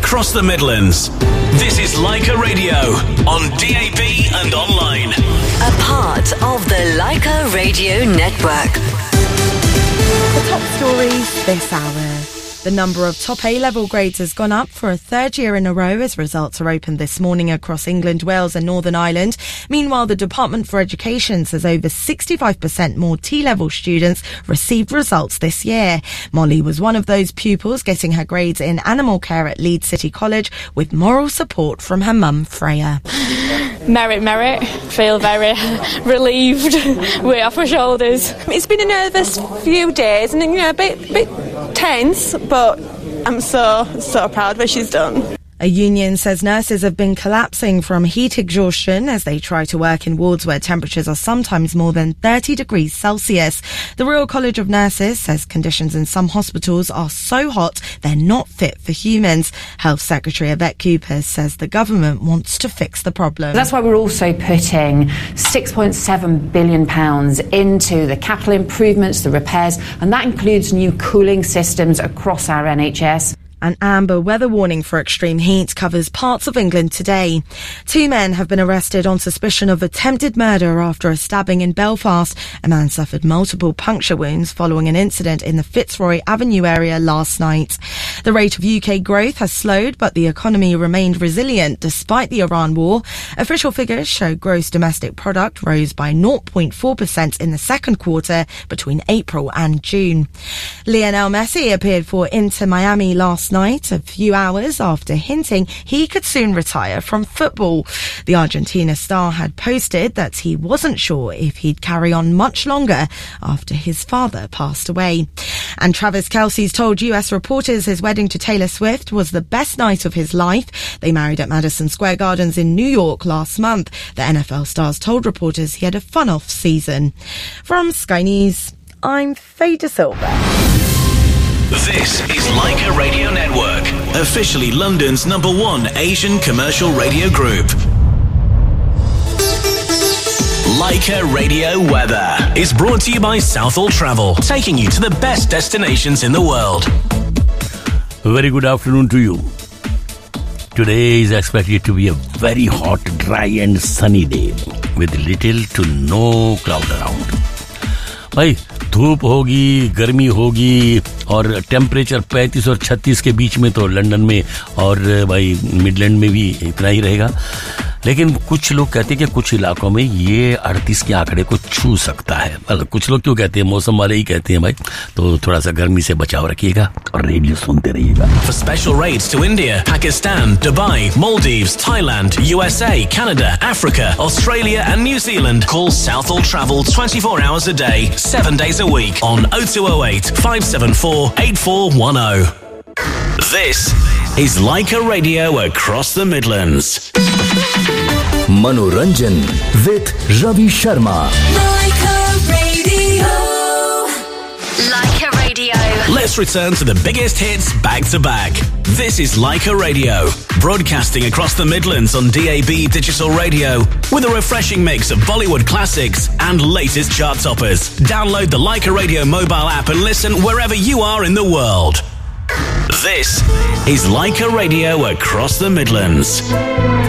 across the Midlands. This is Leica Radio on DAB and online. A part of the Leica Radio Network. The top stories this hour. The number of top A-level grades has gone up for a third year in a row as results are opened this morning across England, Wales and Northern Ireland. Meanwhile, the Department for Education says over 65% more T-level students received results this year. Molly was one of those pupils getting her grades in animal care at Leeds City College with moral support from her mum, Freya. Merit. Feel very relieved. Weight off my shoulders. It's been a nervous few days and, a bit tense, but I'm so proud of what she's done. A union says nurses have been collapsing from heat exhaustion as they try to work in wards where temperatures are sometimes more than 30 degrees Celsius. The Royal College of Nurses says conditions in some hospitals are so hot they're not fit for humans. Health Secretary Yvette Cooper says the government wants to fix the problem. That's why we're also putting £6.7 billion into the capital improvements, the repairs, and that includes new cooling systems across our NHS. An amber weather warning for extreme heat covers parts of England today. 2 men have been arrested on suspicion of attempted murder after a stabbing in Belfast. A man suffered multiple puncture wounds following an incident in the Fitzroy Avenue area last night. The rate of UK growth has slowed, but the economy remained resilient despite the Iran war. Official figures show gross domestic product rose by 0.4% in the second quarter between April and June. Lionel Messi appeared for Inter Miami last night, a few hours after hinting he could soon retire from football. The Argentina star had posted that he wasn't sure if he'd carry on much longer after his father passed away. And Travis Kelce's told US reporters his wedding to Taylor Swift was the best night of his life. They married at Madison Square Gardens in New York last month. The NFL stars told reporters he had a fun off season. From Sky News, I'm Faye De Silva. This is Leica Radio Network, officially London's #1 Asian commercial radio group. Leica Radio Weather is brought to you by Southall Travel, taking you to the best destinations in the world. Very good afternoon to you. Today is expected to be a very hot, dry and sunny day with little to no cloud around. भाई धूप होगी, गर्मी होगी और temperature 35 और 36 के बीच में तो लंदन में और भाई मिडलैंड में भी इतना ही रहेगा. लेकिन कुछ लोग कहते हैं कि कुछ इलाकों में ये 38 के आंकड़े को छू सकता है. मतलब कुछ लोग क्यों कहते हैं, मौसम वाले ही कहते हैं भाई. तो थोड़ा सा गर्मी से बचाव रखिएगा और रेडियो सुनते रहिएगा. For special rates to India, Pakistan, Dubai, Maldives, Thailand, USA, Canada, Africa, Australia and New Zealand, call Southall Travel 24 hours a day, 7 days a week on 0208 574 8410. This is Leica Radio across the Midlands. Manoranjan with Ravi Sharma. Leica Radio. Leica Radio. Let's return to the biggest hits back to back. This is Leica Radio, broadcasting across the Midlands on DAB digital radio with a refreshing mix of Bollywood classics and latest chart toppers. Download the Leica Radio mobile app and listen wherever you are in the world. This is Leica Radio across the Midlands.